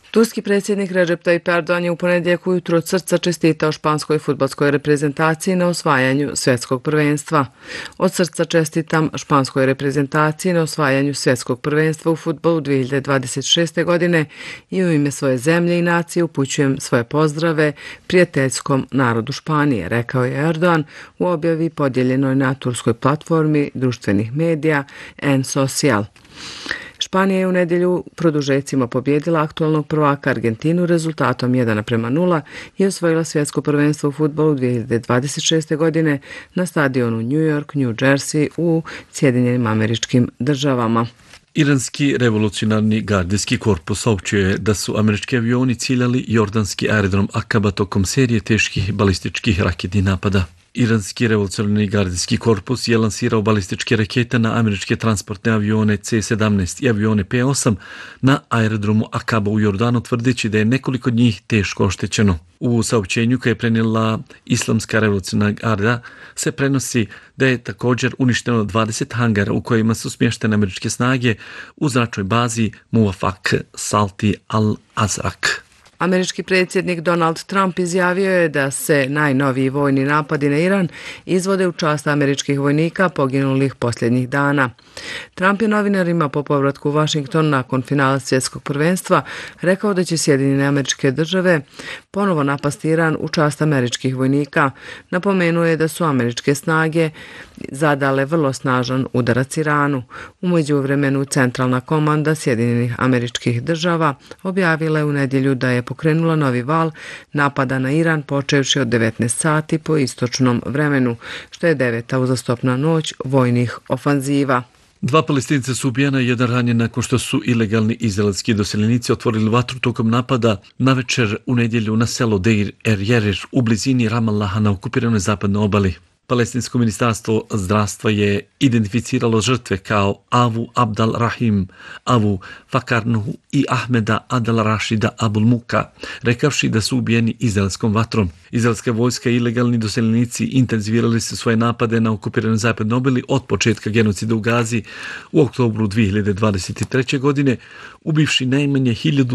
Turski predsjednik Recep Tayyip Erdogan je u ponedjeljak ujutro od srca čestitao španskoj fudbalskoj reprezentaciji na osvajanju svjetskog prvenstva. Od srca čestitam španskoj reprezentaciji na osvajanju svjetskog prvenstva u fudbalu 2026. godine i u ime svoje zemlje i nacije upućujem svoje pozdrave prijateljskom narodu Španije, rekao je Erdogan u objavi podijeljenoj na turskoj platformi društvenih medija N-Social. Španija je u nedjelju produžecima pobjedila aktualnog prvaka Argentinu rezultatom 1:0 i osvojila svjetsko prvenstvo u fudbalu 2026. godine na stadionu New York, New Jersey u Sjedinjenim Američkim Državama. Iranski revolucionarni gardijski korpus saopćio je da su američki avioni ciljali jordanski aerodrom Akaba tokom serije teških balističkih raketnih napada. Iranski revolucionarni gardijski korpus je lansirao balističke rakete na američke transportne avione C-17 i avione P-8 na aerodromu Akaba u Jordanu, tvrdeći da je nekoliko od njih teško oštećeno. U saopćenju koje je prenijela Islamska revolucionarna garda se prenosi da je također uništeno 20 hangara u kojima su smještene američke snage u zračnoj bazi Muwafaq Salti al-Azraq. Američki predsjednik Donald Trump izjavio je da se najnoviji vojni napadi na Iran izvode u čast američkih vojnika poginulih posljednjih dana. Trump je novinarima po povratku u Washington nakon finala svjetskog prvenstva rekao da će Sjedinjene Američke Države ponovo napasti Iran u čast američkih vojnika. Napomenuo je da su američke snage zadale vrlo snažan udarac Iranu. U međuvremenu centralna komanda Sjedinjenih Američkih Država objavila je u nedjelju da je pokrenula novi val napada na Iran počevši od 19 sati po istočnom vremenu, što je 9. uzastopna noć vojnih ofanziva. 2 Palestinca su ubijena i 1 ranjen nakon što su ilegalni izraelski doseljenici otvorili vatru tokom napada navečer u nedjelju na selo Deir er-Jerir u blizini Ramallaha na okupiranoj zapadnoj obali. Palestinsko ministarstvo zdravstva je identificiralo žrtve kao Avu Abdal Rahim, Avu Fakarnuhu i Ahmeda Adal Rashida Abul Muka, rekavši da su ubijeni izraelskom vatrom. Izraelska vojska i ilegalni doseljenici intenzivirali su svoje napade na okupiranoj zapadnoj obali od početka genocida u Gazi u oktobru 2023. godine, ubivši najmanje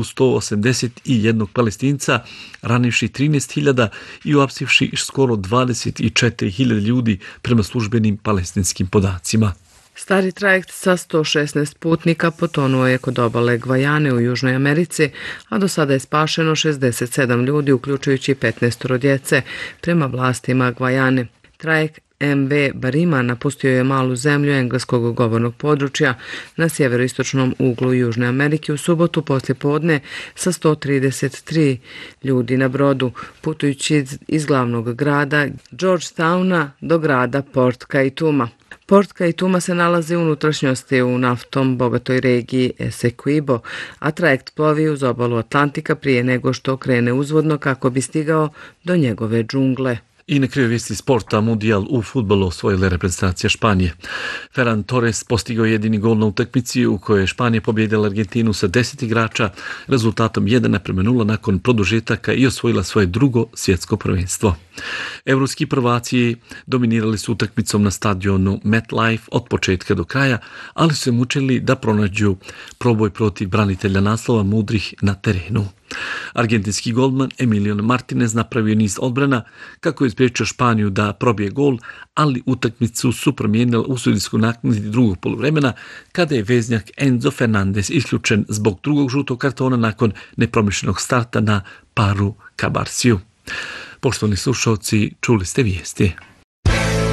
1181 Palestinca, ranivši 13.000 i uapsivši skoro 24.000 ljudi prema službenim palestinskim podacima. Stari trajekt sa 116 putnika potonuo je kod obale Gvajane u Južnoj Americi, a do sada je spašeno 67 ljudi, uključujući 15 djece, prema vlastima Gvajane. Trajekt MV Barima napustio je malu zemlju engleskog govornog područja na sjeveroistočnom uglu Južne Amerike u subotu poslijepodne sa 133 ljudi na brodu, putujući iz glavnog grada Georgetowna do grada Port Kaituma. Port Kaituma se nalazi u unutrašnjosti u naftom bogatoj regiji Essequibo, a trajekt plovi uz obalu Atlantika prije nego što krene uzvodno kako bi stigao do njegove džungle. I na kraju vijesti sporta, Mundijal u fudbalu osvojila reprezentacija Španije. Ferran Torres postigao jedini gol na utakmici u kojoj je Španija pobjedila Argentinu sa 10 igrača rezultatom 1:0 nakon produžetaka i osvojila svoje drugo svjetsko prvenstvo. Evropski prvaci dominirali su utakmicom na stadionu MetLife od početka do kraja, ali su se mučili da pronađu proboj protiv branitelja naslova Mudrih na terenu. Argentinski golman Emiliano Martinez napravio niz odbrana kako je spriječio Španiju da probije gol, ali utakmicu su promijenili u sudijskoj naknadi drugog poluvremena kada je veznjak Enzo Fernandez isključen zbog drugog žutog kartona nakon nepromišljenog starta na paru ka Barciju. Poštovani slušalci, čuli ste vijesti.